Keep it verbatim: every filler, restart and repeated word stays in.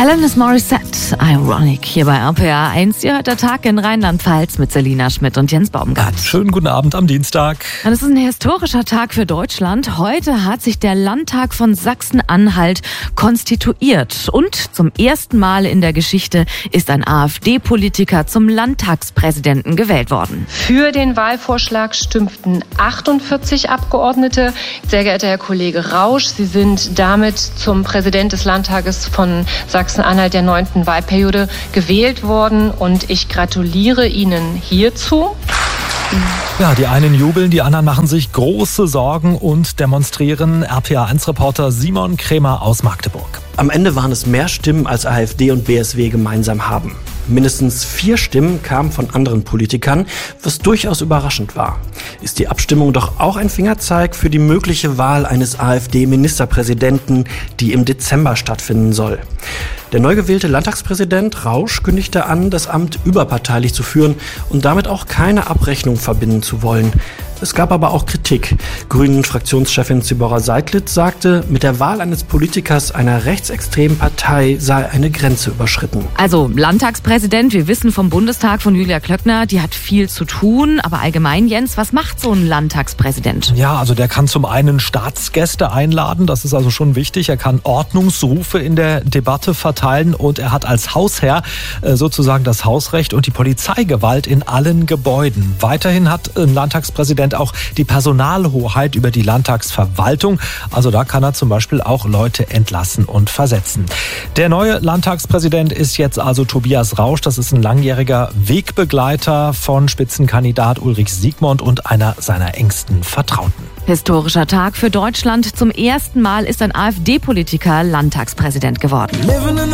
Alanis Morissette, Ironic, hier bei R P R eins. Ihr hört der Tag in Rheinland-Pfalz mit Selina Schmidt und Jens Baumgart. Schönen guten Abend am Dienstag. Und es ist ein historischer Tag für Deutschland. Heute hat sich der Landtag von Sachsen-Anhalt konstituiert. Und zum ersten Mal in der Geschichte ist ein AfD-Politiker zum Landtagspräsidenten gewählt worden. Für den Wahlvorschlag stimmten achtundvierzig Abgeordnete. Sehr geehrter Herr Kollege Rausch, Sie sind damit zum Präsident des Landtages von Sachsen-Anhalt der neunten Wahlperiode gewählt worden und ich gratuliere Ihnen hierzu. Ja, die einen jubeln, die anderen machen sich große Sorgen und demonstrieren. R P R eins Reporter Simon Krämer aus Magdeburg. Am Ende waren es mehr Stimmen, als AfD und B S W gemeinsam haben. Mindestens vier Stimmen kamen von anderen Politikern, was durchaus überraschend war. Ist die Abstimmung doch auch ein Fingerzeig für die mögliche Wahl eines AfD-Ministerpräsidenten, die im Dezember stattfinden soll. Der neu gewählte Landtagspräsident Rausch kündigte an, das Amt überparteilich zu führen und damit auch keine Abrechnung verbinden zu wollen. Es gab aber auch Kritik. Grünen-Fraktionschefin Zibora Seidlitz sagte, mit der Wahl eines Politikers einer rechtsextremen Partei sei eine Grenze überschritten. Also Landtagspräsident, wir wissen vom Bundestag von Julia Klöckner, die hat viel zu tun. Aber allgemein, Jens, was macht so ein Landtagspräsident? Ja, also der kann zum einen Staatsgäste einladen, das ist also schon wichtig. Er kann Ordnungsrufe in der Debatte verteilen und er hat als Hausherr äh, sozusagen das Hausrecht und die Polizeigewalt in allen Gebäuden. Weiterhin hat ein Landtagspräsident auch die Personalhoheit über die Landtagsverwaltung. Also da kann er zum Beispiel auch Leute entlassen und versetzen. Der neue Landtagspräsident ist jetzt also Tobias Rausch. Das ist ein langjähriger Wegbegleiter von Spitzenkandidat Ulrich Siegmund und einer seiner engsten Vertrauten. Historischer Tag für Deutschland. Zum ersten Mal ist ein AfD-Politiker Landtagspräsident geworden.